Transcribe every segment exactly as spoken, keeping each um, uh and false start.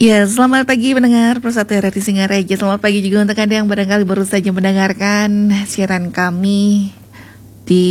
Ya, selamat pagi pendengar Persatu R R I Singaraja. Selamat pagi juga untuk Anda yang barangkali baru saja mendengarkan siaran kami di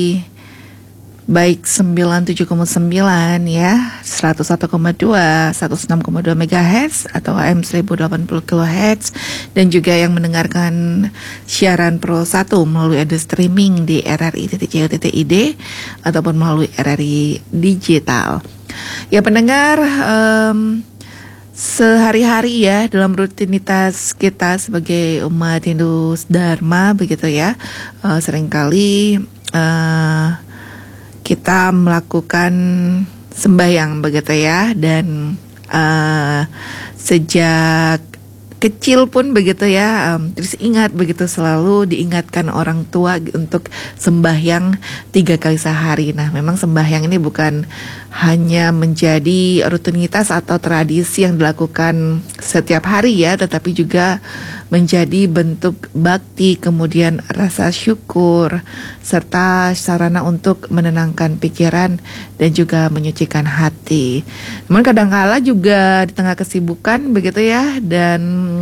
baik sembilan puluh tujuh koma sembilan ya, seratus satu koma dua, seratus enam koma dua megahertz atau A M seribu delapan puluh kilohertz, dan juga yang mendengarkan siaran Pro satu melalui ada streaming di r r i titik co titik i d ataupun melalui R R I Digital. Ya pendengar, um, sehari-hari ya dalam rutinitas kita sebagai umat Hindu Dharma begitu ya, uh, seringkali uh, kita melakukan sembahyang begitu ya, dan uh, sejak kecil pun begitu ya, um, terus ingat begitu, selalu diingatkan orang tua untuk sembahyang tiga kali sehari. Nah memang sembahyang ini bukan hanya menjadi rutinitas atau tradisi yang dilakukan setiap hari ya, tetapi juga menjadi bentuk bakti, kemudian rasa syukur, serta sarana untuk menenangkan pikiran dan juga menyucikan hati. Namun kadangkala juga di tengah kesibukan begitu ya, dan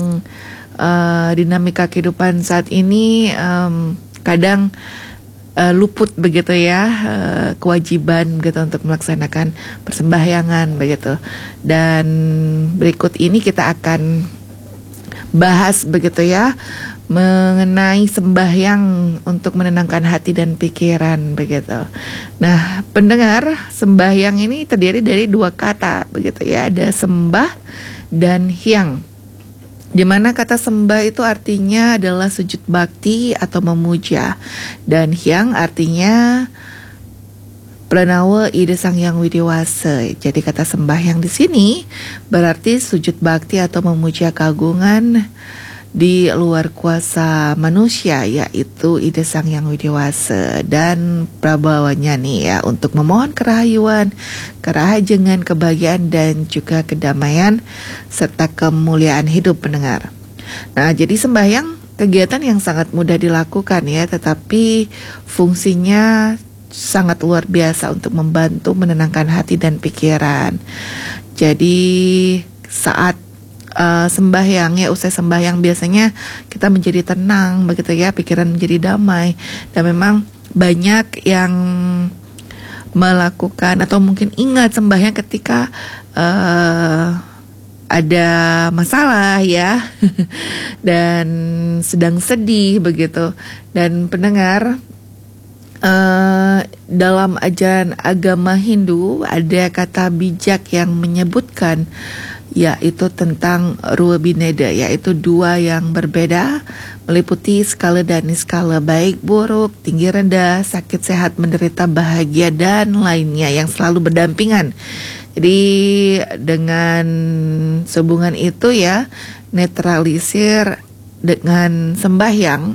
uh, dinamika kehidupan saat ini um, kadang Uh, luput begitu ya uh, kewajiban begitu untuk melaksanakan persembahyangan begitu. Dan berikut ini kita akan bahas begitu ya mengenai sembahyang untuk menenangkan hati dan pikiran begitu. Nah pendengar, sembahyang ini terdiri dari dua kata begitu ya, ada sembah dan hyang. Di mana kata sembah itu artinya adalah sujud bakti atau memuja, dan hyang artinya pranawa ide sang yang widiwasa. Jadi kata sembahyang di sini berarti sujud bakti atau memuja keagungan di luar kuasa manusia, yaitu ide sang yang widiwasa dan prabawanya nih ya, untuk memohon kerahayuan, kerahajengan, kebahagiaan dan juga kedamaian serta kemuliaan hidup pendengar. Nah jadi sembahyang kegiatan yang sangat mudah dilakukan ya, tetapi fungsinya sangat luar biasa untuk membantu menenangkan hati dan pikiran. Jadi saat Uh, sembahyang ya, usai sembahyang biasanya kita menjadi tenang begitu ya, pikiran menjadi damai. Dan memang banyak yang melakukan atau mungkin ingat sembahyang ketika uh, ada masalah ya dan sedang sedih begitu. Dan pendengar, uh, dalam ajaran agama Hindu ada kata bijak yang menyebutkan yaitu tentang Rua Bineda, yaitu dua yang berbeda, meliputi skala dan niskala, baik buruk, tinggi rendah, sakit sehat, menderita, bahagia dan lainnya yang selalu berdampingan. Jadi dengan sehubungan itu ya, netralisir dengan sembahyang